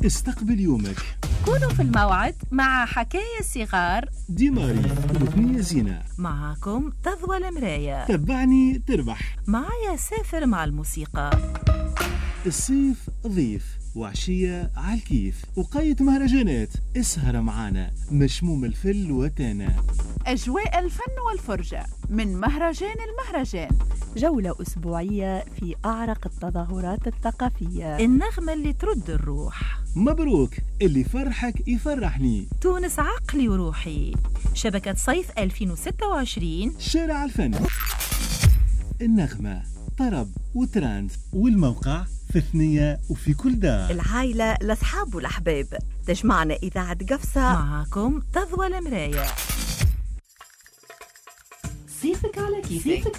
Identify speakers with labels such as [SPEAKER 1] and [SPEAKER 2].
[SPEAKER 1] استقبل يومك.
[SPEAKER 2] كونوا في الموعد مع حكاية الصغار
[SPEAKER 1] ديماري وثنية زينة.
[SPEAKER 2] معكم تضوى المراية.
[SPEAKER 1] تبعني تربح.
[SPEAKER 2] معايا سافر مع الموسيقى.
[SPEAKER 1] الصيف ضيف وعشية عالكيف وقاية مهرجانات. اسهر معانا مشموم الفل وتانا.
[SPEAKER 3] أجواء الفن والفرجة من مهرجان المهرجان.
[SPEAKER 4] جولة أسبوعية في أعرق التظاهرات الثقافية.
[SPEAKER 2] النغمة اللي ترد الروح.
[SPEAKER 1] مبروك، اللي فرحك يفرحني.
[SPEAKER 2] تونس عقلي وروحي. شبكة صيف 2026.
[SPEAKER 1] شارع الفن. النغمة، طرب وتراند، والموقع في ثنية وفي كل دار.
[SPEAKER 4] العائلة، الأصحاب والأحباب، تجمعنا إذاعة قفصة.
[SPEAKER 2] معكم تضوى المراية.
[SPEAKER 4] صيفك على كيفك.